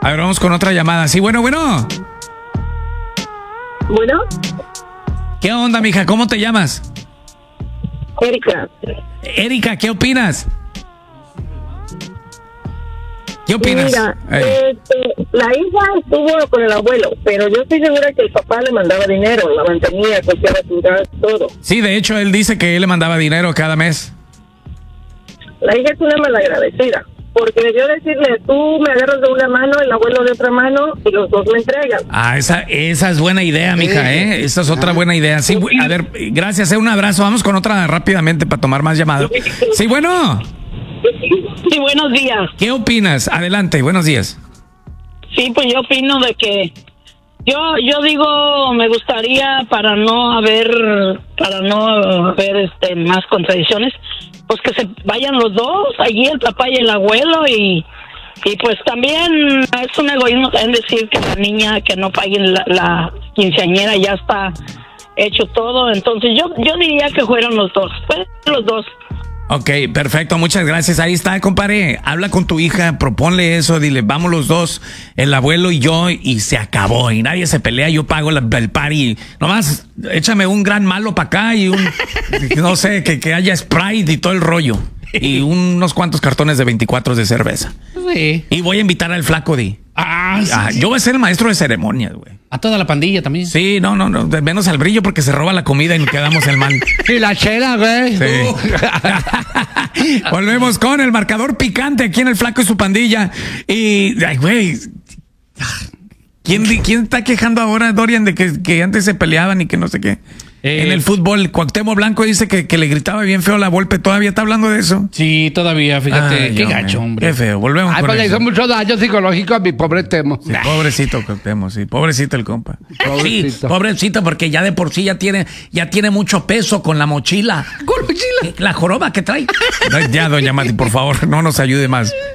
A ver, vamos con otra llamada. Sí, bueno. Bueno, ¿Qué onda, mija? ¿Cómo te llamas? Erika. Erika, ¿qué opinas? ¿Qué opinas? Mira, Ey. la hija estuvo con el abuelo, pero yo estoy segura que el papá le mandaba dinero, la mantenía, costeaba su gas, todo. Sí, de hecho, él dice que él le mandaba dinero cada mes. La hija es una malagradecida, porque debió decirle, tú me agarras de una mano, el abuelo de otra mano, y los dos me entregan. Ah, esa es buena idea, mija, ¿eh? Esa es otra buena idea. Sí, a ver, gracias, un abrazo. Vamos con otra rápidamente para tomar más llamadas. Sí, bueno. Sí, buenos días. ¿Qué opinas? Adelante, buenos días. Sí, pues yo opino de que yo digo, me gustaría para no haber más contradicciones, pues que se vayan los dos, allí el papá y el abuelo, y pues también es un egoísmo también decir que la niña que no paguen la quinceañera ya está hecho todo. Entonces yo diría que fueran los dos, Ok, perfecto, muchas gracias. Ahí está, compadre. Habla con tu hija, proponle eso, dile, vamos los dos, el abuelo y yo, y se acabó. Y nadie se pelea, yo pago el party. Nomás échame un gran malo para acá y no sé, que haya Sprite y todo el rollo. Y unos cuantos cartones de 24 de cerveza. Sí. Y voy a invitar al flaco de... Sí. Yo voy a ser el maestro de ceremonias, güey. A toda la pandilla también. Sí, no, menos al Brillo porque se roba la comida y nos quedamos en mal. Y la chela, güey. Sí. Volvemos con el marcador picante aquí en el Flaco y su pandilla. Y, ay, güey, ¿quién está quejando ahora, Dorian, de que antes se peleaban y que no sé qué? En el fútbol, Cuauhtémoc Blanco dice que le gritaba bien feo a la Volpe. ¿Todavía está hablando de eso? Sí, todavía, fíjate. Ay, qué hombre, gacho, hombre. Qué feo, volvemos con Pues le eso. hizo mucho daño psicológico a mi pobre Temo. Sí, pobrecito Cuauhtémoc, sí, pobrecito el compa. Pobrecito. Sí, pobrecito, porque ya de por sí ya tiene mucho peso con la mochila. ¿Con mochila? La joroba que trae. Ya, doña Mati, por favor, no nos ayude más.